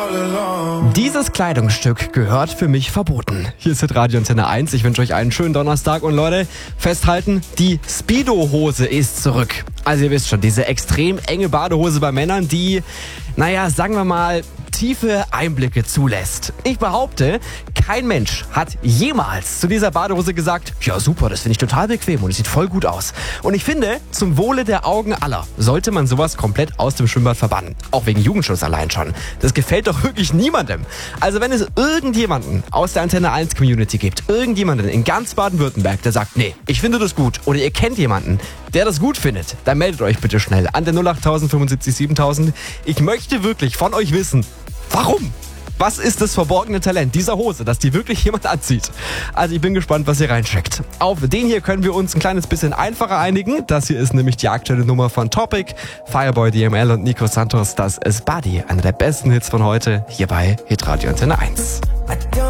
Dieses Kleidungsstück gehört für mich verboten. Hier ist Radio Antenne 1. Ich wünsche euch einen schönen Donnerstag und Leute, festhalten, die Speedo-Hose ist zurück. Also ihr wisst schon, diese extrem enge Badehose bei Männern, die, sagen wir mal, tiefe Einblicke zulässt. Ich behaupte, kein Mensch hat jemals zu dieser Badehose gesagt, ja super, das finde ich total bequem und es sieht voll gut aus. Und ich finde, zum Wohle der Augen aller sollte man sowas komplett aus dem Schwimmbad verbannen. Auch wegen Jugendschutz allein schon. Das gefällt doch wirklich niemandem. Also wenn es irgendjemanden aus der Antenne 1 Community gibt, irgendjemanden in ganz Baden-Württemberg, der sagt, nee, ich finde das gut, oder ihr kennt jemanden, der das gut findet, dann meldet euch bitte schnell an der 08000 75 7000. Ich möchte wirklich von euch wissen, warum? Was ist das verborgene Talent dieser Hose, dass die wirklich jemand anzieht? Also ich bin gespannt, was ihr reinschickt. Auf den hier können wir uns ein kleines bisschen einfacher einigen. Das hier ist nämlich die aktuelle Nummer von Topic, Fireboy DML und Nico Santos. Das ist Buddy, einer der besten Hits von heute, hier bei Hitradio Antenne 1.